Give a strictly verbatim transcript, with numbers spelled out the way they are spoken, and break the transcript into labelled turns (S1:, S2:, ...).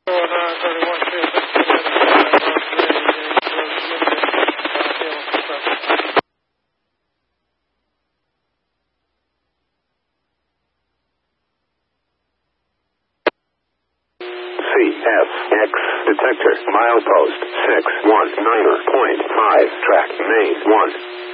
S1: C F X detector milepost six one niner point five track main one.